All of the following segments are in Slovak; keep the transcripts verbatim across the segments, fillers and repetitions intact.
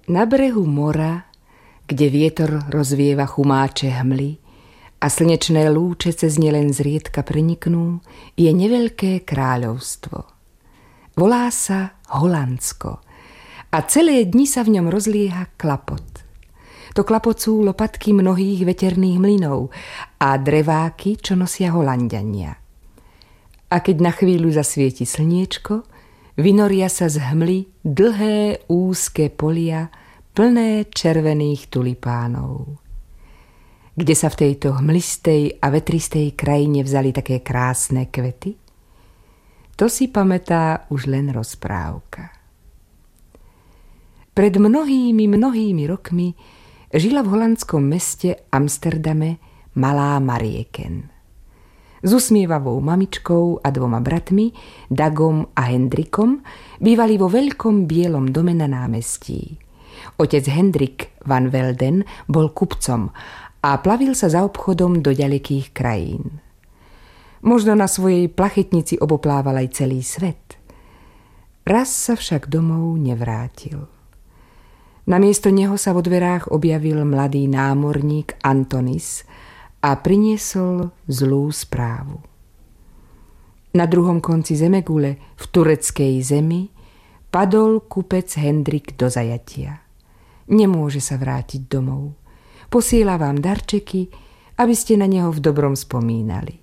Na brehu mora, kde vietor rozvieva chumáče hmly a slnečné lúče cez ne len zriedka preniknú, je neveľké kráľovstvo. Volá sa Holandsko a celé dni sa v ňom rozlieha klapot. To klapocú lopatky mnohých veterných mlynov a dreváky, čo nosia Holanďania. A keď na chvíľu zasvieti slniečko, vynoria sa z hmly dlhé úzke polia plné červených tulipánov. Kde sa v tejto hmlistej a vetristej krajine vzali také krásne kvety? To si pamätá už len rozprávka. Pred mnohými, mnohými rokmi žila v holandskom meste Amsterdame malá Marieken. S usmievavou mamičkou a dvoma bratmi, Dagom a Hendrikom, bývali vo veľkom bielom dome na námestí. Otec Hendrik van Velden bol kupcom a plavil sa za obchodom do ďalekých krajín. Možno na svojej plachetnici oboplával aj celý svet. Raz sa však domov nevrátil. Namiesto neho sa vo dverách objavil mladý námorník Antonis a priniesol zlú správu. Na druhom konci zemegule, v tureckej zemi, padol kupec Hendrik do zajatia. Nemôže sa vrátiť domov. Posiela vám darčeky, aby ste na neho v dobrom spomínali.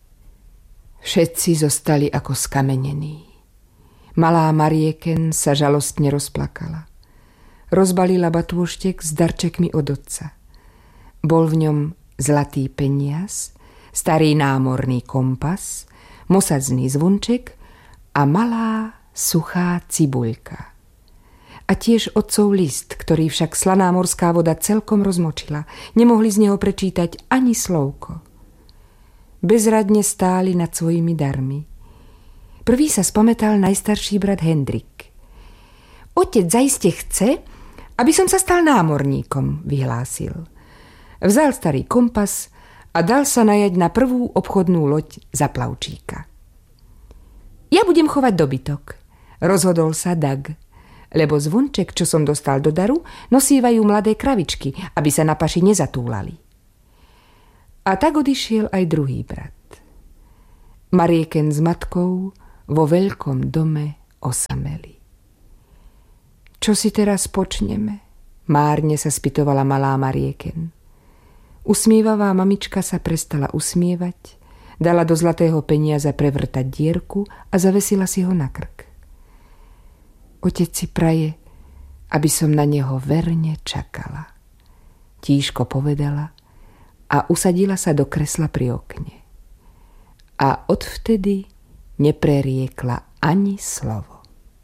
Všetci zostali ako skamenení. Malá Marieken sa žalostne rozplakala. Rozbalila batôštek s darčekmi od otca. Bol v ňom zlatý peniaz, starý námorný kompas, mosadzný zvonček a malá suchá cibuľka. A tiež otcov list, ktorý však slaná morská voda celkom rozmočila. Nemohli z neho prečítať ani slovko. Bezradne stáli nad svojimi darmi. Prvý sa spamätal najstarší brat Hendrik. Otec zaiste chce, aby som sa stal námorníkom, vyhlásil. Vzal starý kompas a dal sa najať na prvú obchodnú loď za plavčíka. Ja budem chovať dobytok, rozhodol sa Dag, lebo zvonček, čo som dostal do daru, nosívajú mladé kravičky, aby sa na paši nezatúlali. A tak odišiel aj druhý brat. Marieken s matkou vo veľkom dome osameli. Čo si teraz počneme? Márne sa spytovala malá Marieken. Usmievavá mamička sa prestala usmievať, dala do zlatého peniaza prevrtať dierku a zavesila si ho na krk. Otec si praje, aby som na neho verne čakala. Tížko povedala a usadila sa do kresla pri okne. A odvtedy nepreriekla ani slovo.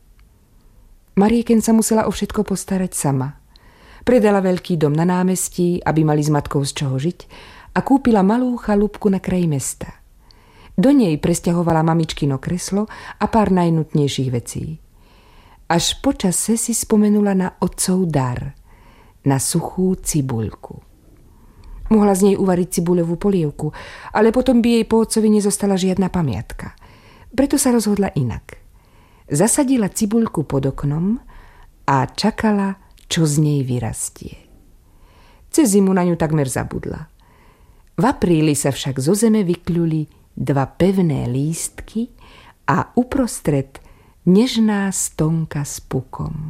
Marieken sa musela o všetko postarať sama. Predala veľký dom na námestí, aby mali s matkou z čoho žiť, a kúpila malú chalúbku na kraji mesta. Do nej presťahovala mamičkino kreslo a pár najnutnejších vecí. Až počase si spomenula na otcov dar, na suchú cibuľku. Mohla z nej uvariť cibuľovú polievku, ale potom by jej po otcovi nezostala žiadna pamiatka. Preto sa rozhodla inak. Zasadila cibuľku pod oknom a čakala, čo z nej vyrastie. Cez zimu na ňu takmer zabudla. V apríli sa však zo zeme vykľuli dva pevné lístky a uprostred nežná stonka s pukom.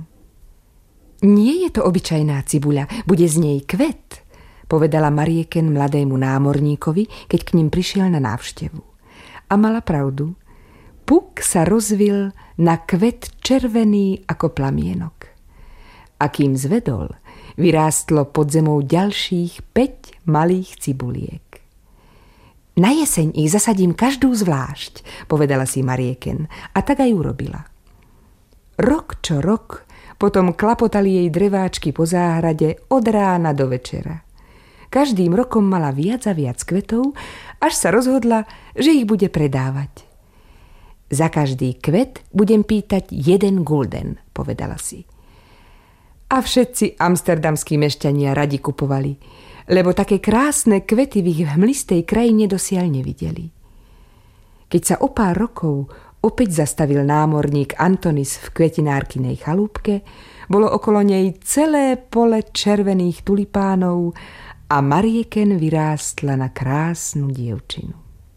Nie je to obyčajná cibuľa, bude z nej kvet, povedala Marieken mladému námorníkovi, keď k ním prišiel na návštevu. A mala pravdu. Puk sa rozvil na kvet červený ako plamienok. A kým zvedol, vyrástlo pod zemou ďalších päť malých cibuliek. Na jeseň ich zasadím každú zvlášť, povedala si Marieken, a tak aj urobila. Rok čo rok potom klapotali jej dreváčky po záhrade od rána do večera. Každým rokom mala viac a viac kvetov, až sa rozhodla, že ich bude predávať. Za každý kvet budem pýtať jeden gulden, povedala si. A všetci amsterdamskí mešťania radi kupovali, lebo také krásne kvety v ich hmlistej krajine dosiaľ nevideli. Keď sa o pár rokov opäť zastavil námorník Antonis v kvetinárkynej chalúbke, bolo okolo nej celé pole červených tulipánov a Marieken vyrástla na krásnu dievčinu.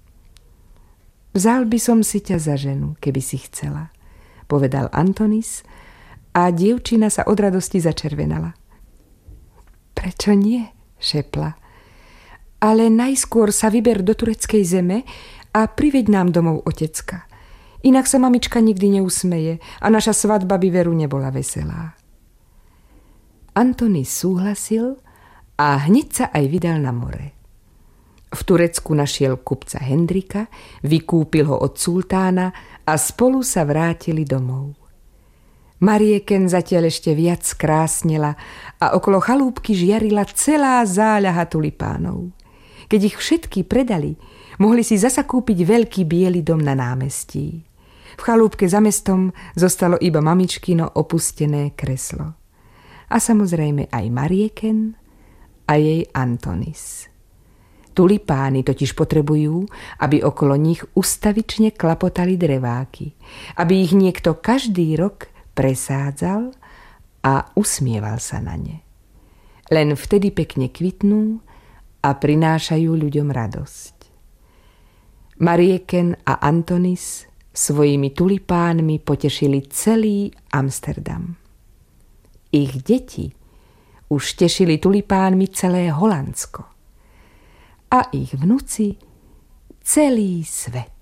Vzal by som si ťa za ženu, keby si chcela, povedal Antonis a dievčina sa od radosti začervenala. Prečo nie? Šepla. Ale najskôr sa vyber do tureckej zeme a priveď nám domov otecka. Inak sa mamička nikdy neusmeje a naša svadba by veru nebola veselá. Antonis súhlasil a hneď sa aj vydal na more. V Turecku našiel kupca Hendrika, vykúpil ho od sultána a spolu sa vrátili domov. Marieken zatiaľ ešte viac krásnela a okolo chalúbky žiarila celá záľaha tulipánov. Keď ich všetky predali, mohli si zasa kúpiť veľký biely dom na námestí. V chalúbke za mestom zostalo iba mamičkino opustené kreslo. A samozrejme aj Marieken a jej Antonis. Tulipány totiž potrebujú, aby okolo nich ustavične klapotali dreváky, aby ich niekto každý rok presádzal a usmieval sa na ne. Len vtedy pekne kvitnú a prinášajú ľuďom radosť. Marieken a Antonis svojimi tulipánmi potešili celý Amsterdam. Ich deti už tešili tulipánmi celé Holandsko a ich vnuci celý svet.